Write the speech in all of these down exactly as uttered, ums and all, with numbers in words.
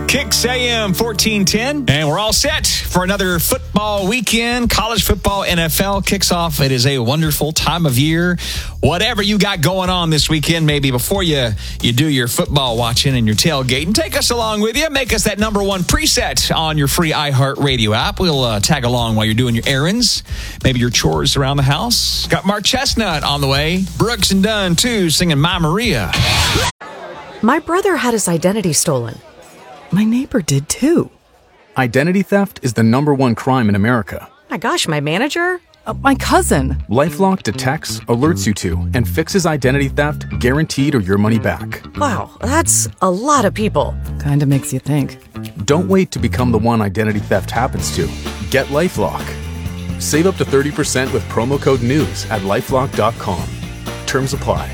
Kicks A M fourteen ten, and we're all set for another football weekend. College football, N F L kicks off. It is a wonderful time of year. Whatever you got going on this weekend, maybe before you, you do your football watching and your tailgating, take us along with you. Make us that number one preset on your free iHeartRadio app. We'll uh, tag along while you're doing your errands, maybe your chores around the house. Got Mark Chestnut on the way. Brooks and Dunn, too, singing My Maria. My brother had his identity stolen. My neighbor did too. Identity theft is the number one crime in America. My gosh, my manager? Uh, my cousin. LifeLock detects, alerts you to, and fixes identity theft guaranteed or your money back. Wow, that's a lot of people. Kinda makes you think. Don't wait to become the one identity theft happens to. Get LifeLock. Save up to thirty percent with promo code NEWS at lifelock dot com. Terms apply.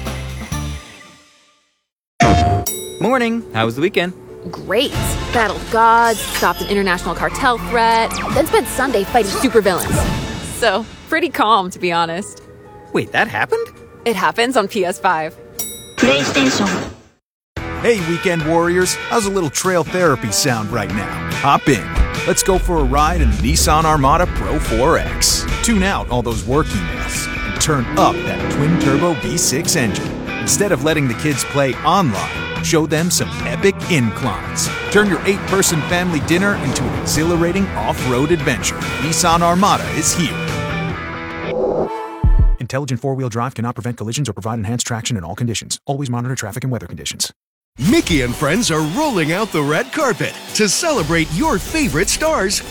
Morning. How was the weekend? Great. Battled gods, stopped an international cartel threat, then spent Sunday fighting supervillains. So, pretty calm, to be honest. Wait, that happened? It happens on P S five. PlayStation. Hey, weekend warriors. How's a little trail therapy sound right now? Hop in. Let's go for a ride in the Nissan Armada Pro four X. Tune out all those work emails and turn up that twin-turbo V six engine. Instead of letting the kids play online, show them some epic inclines. Turn your eight-person family dinner into an exhilarating off-road adventure. Nissan Armada is here. Intelligent four-wheel drive cannot prevent collisions or provide enhanced traction in all conditions. Always monitor traffic and weather conditions. Mickey and friends are rolling out the red carpet to celebrate your favorite stars